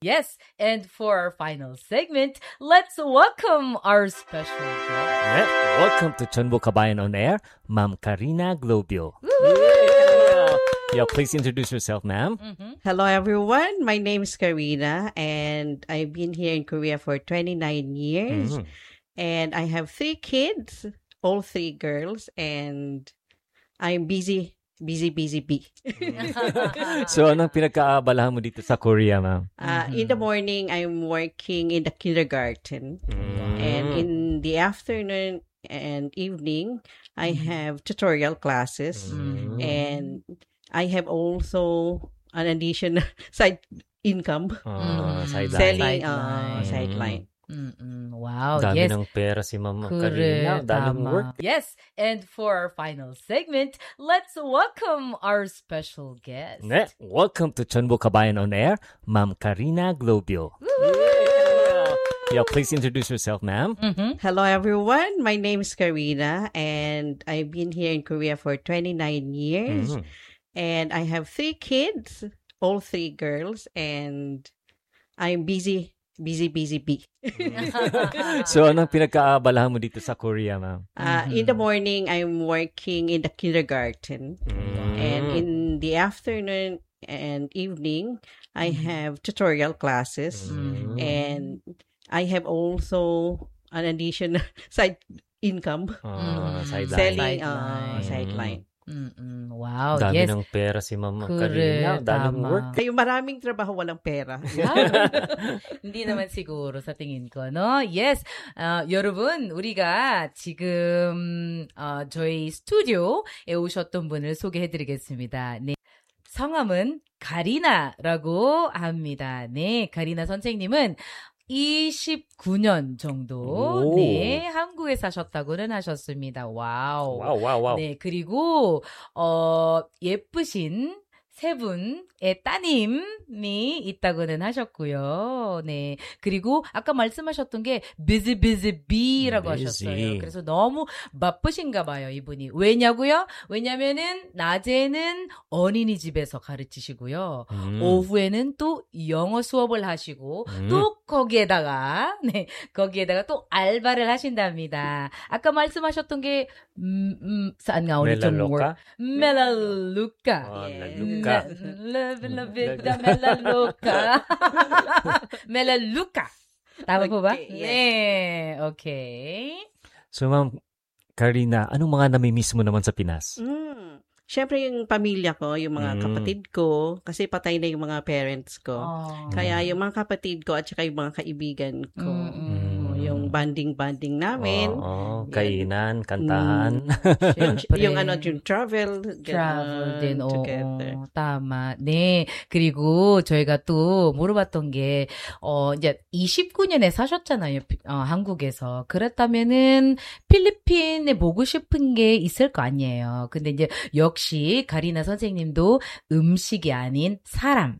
Yes, and for our final segment, let's welcome our special guest. 네, welcome to Chonbo Kabayan on Air, Ma'am Karina Globio. Yeah, please introduce yourself, ma'am. Hello, everyone. My name is Karina, and I've been here in Korea for 29 years. And I have 3 kids, all 3 girls, and I'm busy bee. So, anong pinagkaabalahan mo dito sa Korea, ma'am? In the morning, I'm working in the kindergarten. And in the afternoon and evening, I have tutorial classes. And I have also an additional side income. Sideline. Selling sideline. Wow, Dami yes. ng pera si Ma'am Karina. Daming work. Yes, and for our final segment, let's welcome our special guest. 네, welcome to Chonbo Kabayan on Air, Ma'am Karina Globio. Yeah, please introduce yourself, ma'am. Hello, everyone. My name is Karina, and I've been here in Korea for 29 years. And I have 3 kids, all 3 girls, and I'm busy bee. So, anong pinagkaabalahan mo dito sa Korea, ma'am? In the morning, I'm working in the kindergarten. And in the afternoon and evening, I have tutorial classes. And I have also an additional side income. Sideline. Selling sideline. Wow, Dami yes. ng pera si Ma'am Karina. Daming work. Yung maraming trabaho, walang pera. hindi 나만 siguro sa tingin ko, no? Yes, 여러분, 우리가 지금 저희 스튜디오에 오셨던 분을 소개해드리겠습니다. 네, 성함은 가리나라고 합니다. 네, 가리나 선생님은 29년 정도 네, 한국에 사셨다고는 하셨습니다. 와우. 네, 그리고 예쁘신 3분의 따님이 있다고는 하셨고요. 네. 그리고 아까 말씀하셨던 게 busy bee라고 하셨어요. 그래서 너무 바쁘신가 봐요, 이분이. 왜냐고요? 왜냐면은 낮에는 어린이집에서 가르치시고요. 오후에는 또 영어 수업을 하시고 또 거기에다가 또 알바를 하신답니다. 아까 말씀하셨던 게 saan nga ulit yung word? Melaleuca. Melaleuca. Tama po ba? Yes. Okay. So, Ma'am Karina, anong mga namimiss mo naman sa Pinas? Siyempre yung pamilya ko, yung mga kapatid ko, kasi patay na yung mga parents ko. Kaya yung mga kapatid ko at saka yung mga kaibigan ko, yung banding namin. Kainan, kantahan. yung travel din, together. tama. 네. 그리고 저희가 또 물어봤던 게, 이제 29년에 사셨잖아요, 한국에서. 그렇다면은 필리핀에 보고 싶은 게 있을 거 아니에요. 근데 이제 역시 가리나 선생님도 음식이 아닌 사람,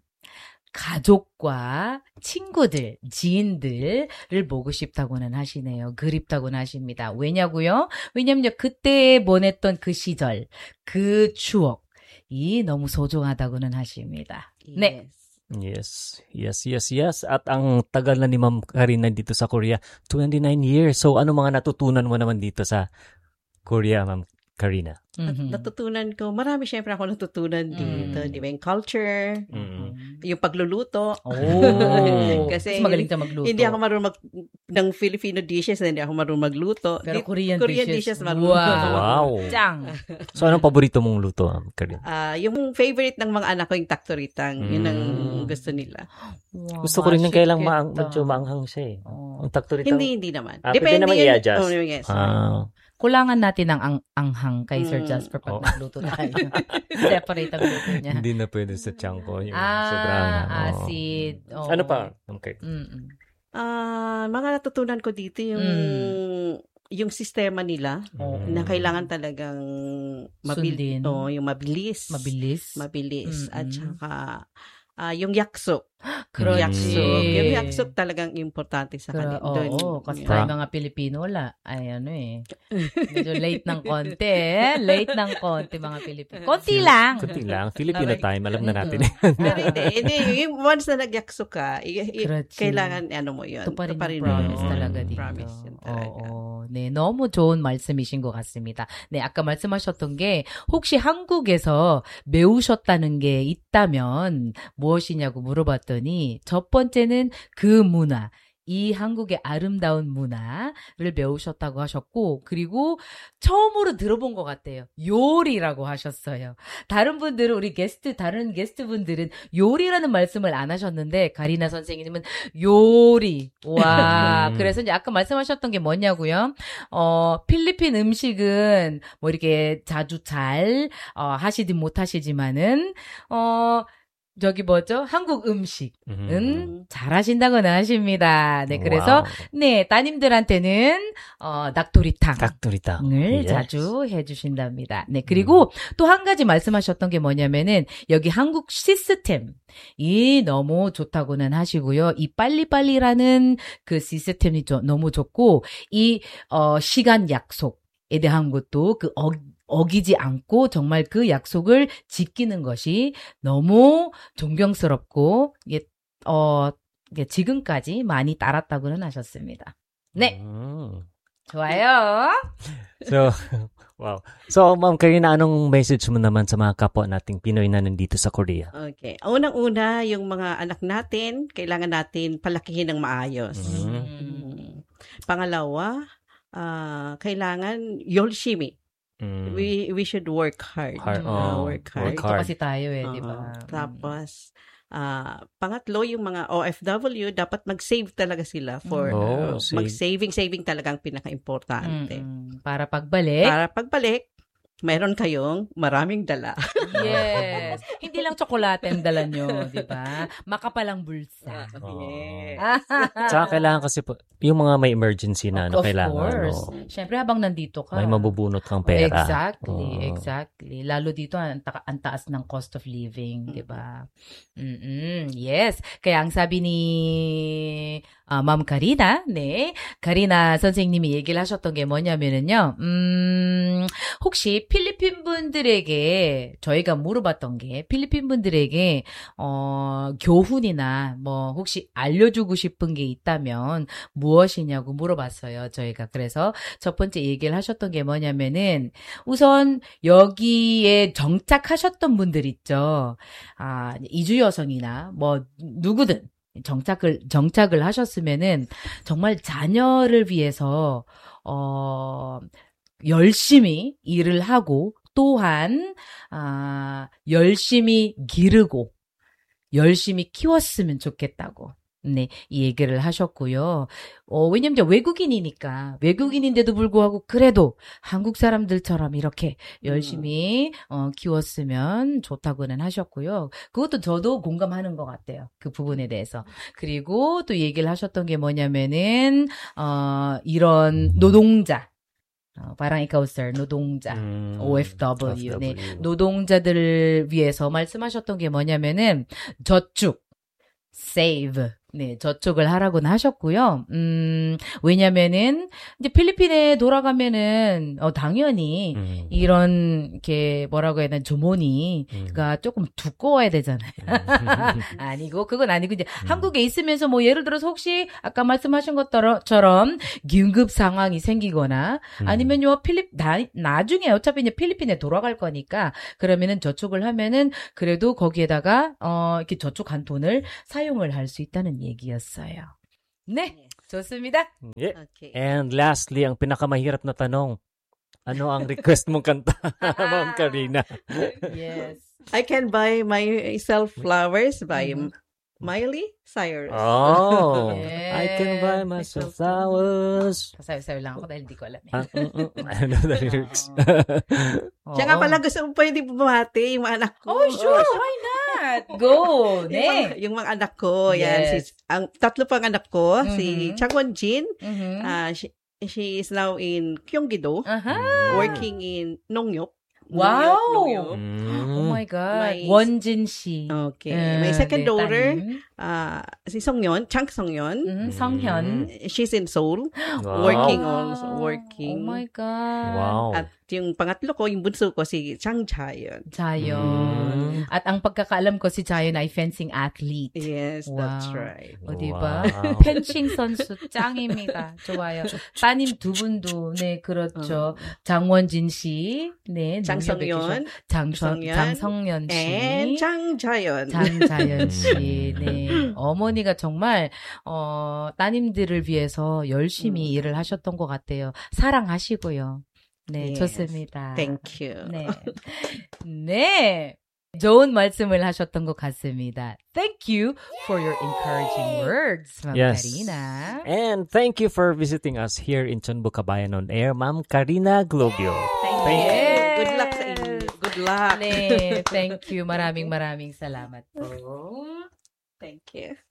가족과 친구들, 지인들을 보고 싶다고는 하시네요. 그립다고는 하십니다. 왜냐고요? 왜냐면 그때 보냈던 그 시절, 그 추억이 너무 소중하다고는 하십니다. 네. Yes. At ang tagal na ni Ma'am Karina dito sa Korea, 29 years. So, ano mga natutunan mo naman dito sa Korea, Ma'am Karina? At natutunan ko, marami syempre ako natutunan dito. Di ba yung culture, yung pagluluto. Kasi magaling ka magluto. Hindi ako marunong ng Filipino dishes, hindi ako marunong magluto. Pero Korean dishes marunong. Wow. 짱. So, anong paborito mong luto, Ma'am Karina? Yung favorite ng mga anak ko, yung taktoritang. Yun ang gusto nila. Wow, Gusto ko rin yung kailang medyo maanghang siya eh. Ang taktoritang. Hindi naman. Pwede naman i-adjust. Yes. Kulangan natin ng anghang kay Sir Jasper pag nagluto tayo. Separate ang luto niya. Hindi na pwede sa tiyan ko. Yung sobrang acid. Ano pa? Okay. Mga natutunan ko dito yung sistema nila na kailangan talagang sundin. Yung mabilis. At saka yung yakso. 그렇지. Yung yakso talagang importante sa kanila. Oo, kasi tayo mga Pilipino, medyo late ng konti. Late ng konti, mga Pilipino. Konti lang. Filipino time, alam na natin. Pero hindi. Yung once na nagyakso ka, kailangan, mo yun. 또 빠른 promise talaga dito. Promise yun talaga. 네, 너무 좋은 말씀이신 것 같습니다. 네, 아까 말씀하셨던 게 혹시 한국에서 배우셨다는 게 있다면 무엇이냐고 물어봤더니 첫 번째는 그 문화, 이 한국의 아름다운 문화를 배우셨다고 하셨고, 그리고 처음으로 들어본 것 같아요. 요리라고 하셨어요. 다른 게스트분들은 요리라는 말씀을 안 하셨는데, 가리나 선생님은 요리. 와. 그래서 이제 아까 말씀하셨던 게 뭐냐고요? 필리핀 음식은 뭐 이렇게 자주 잘, 하시든 못하시지만은, 한국 음식은 잘하신다고는 하십니다. 네, 그래서, 네, 따님들한테는, 닭도리탕을 자주 해주신답니다. 네, 그리고 또 한 가지 말씀하셨던 게 뭐냐면은, 여기 한국 시스템이 너무 좋다고는 하시고요. 이 빨리빨리라는 그 시스템이 너무 좋고, 이, 시간 약속에 대한 것도 어기지 않고 정말 그 약속을 지키는 것이 너무 존경스럽고 이게 지금까지 많이 따랐다고는 하셨습니다. 네. 좋아요. Wow. So, Ma'am Karina, anong message mo naman sa mga kapwa nating Pinoy na nandito sa Korea? Okay. Unang-una, yung mga anak natin, kailangan natin palakihin ng maayos. Pangalawa, kailangan 열심히. We should work hard. Work hard. Ito kasi tayo di ba? Tapos, pangatlo, yung mga OFW, dapat mag-save talaga sila for, mag-saving talagang pinaka-importante. Para pagbalik, meron kayong maraming dala. Yes. Hindi lang tsokolate ang dala nyo, di ba? Makapalang bulsa. Yes. Tsaka kailangan kasi yung mga may emergency na kailangan. Of course. Siyempre, habang nandito ka. May mabubunot kang pera. Exactly. Lalo dito, ang taas ng cost of living, di ba? Yes. Kaya ang sabi ni Ma'am Karina, 가리나 선생님이 얘기를 하셨던 게 뭐냐면은요, 혹시 필리핀 분들에게, 저희가 물어봤던 게, 필리핀 분들에게, 교훈이나, 혹시 알려주고 싶은 게 있다면, 무엇이냐고 물어봤어요, 저희가. 그래서 첫 번째 얘기를 하셨던 게 뭐냐면은, 우선, 여기에 정착하셨던 분들 있죠. 이주 여성이나, 누구든, 정착을 하셨으면은 정말 자녀를 위해서 열심히 일을 하고 또한 열심히 기르고 열심히 키웠으면 좋겠다고. 네, 이 얘기를 하셨고요. 왜냐면 외국인인데도 불구하고 그래도 한국 사람들처럼 이렇게 열심히 키웠으면 좋다고는 하셨고요. 그것도 저도 공감하는 것 같아요. 그 부분에 대해서. 그리고 또 얘기를 하셨던 게 뭐냐면은 이런 노동자 parang ikaw, sir, 노동자, OFW. 네, 노동자들을 위해서 말씀하셨던 게 뭐냐면은 저축, save. 네, 저축을 하라고는 하셨고요. 왜냐면은, 이제 필리핀에 돌아가면은, 당연히, 이런, 이렇게, 뭐라고 해야 되나, 주머니가 조금 두꺼워야 되잖아요. 아니고, 그건 아니고, 이제, 한국에 있으면서 예를 들어서 혹시, 아까 말씀하신 것처럼, 긴급 상황이 생기거나, 아니면요, 나중에 어차피 이제 필리핀에 돌아갈 거니까, 그러면은 저축을 하면은, 그래도 거기에다가, 이렇게 저축한 돈을 사용을 할 수 있다는 얘기였어요. 네, 좋습니다. Yeah. Okay. And lastly, ang pinakamahirap na tanong, ano ang request mong kanta, Ma'am Karina? Yes. I can buy myself flowers by Miley Cyrus. Oh, yes. I can buy myself flowers. Sabi lang ako dahil di ko alam. Ano the lyrics? Siya nga pala gusto mo pwede bumati yung mga anak ko. Oh, sure. Why not? Go. Yung mga anak ko. Yes. Yan. Tatlo pang anak ko. Si Changwon Jin. She is now in Gyeonggi-do. Working in Nongyok. Wow! New York. Oh my God. My- 원진 씨. Okay. My second 네, daughter, 따님. si Songyeon, Chang Songyeon. 성현. She's in Seoul, Wow. working Wow. also, working. Oh my God. Wow. At yung pangatlo ko, yung bunso ko, si Chang Chayon. Jayon. At ang pagkakaalam ko si Jayon ay fencing athlete. Yes, that's Wow. right. 어, 디바. Wow. 펜싱 선수 짱입니다. 좋아요. 따님 두 분도, 네, 그렇죠. 장원진 씨, 네, 장성연, 장성연 and 씨. Chang Chayon. 장자연 씨, 네. 어머니가 정말, 따님들을 위해서 열심히 일을 하셨던 것 같아요. 사랑하시고요. 네, Yes. 좋습니다. Thank you. 네. 네. 좋은 말씀을 하셨던 것 같습니다. Thank you for your encouraging words, Ma'am Yes. Karina. And thank you for visiting us here in Chonbu Kabayan on Air, Ma'am Karina Globio. Thank Thank you. you. Good luck sa inyo. Good luck. 네, thank you. Maraming salamat po. Thank you.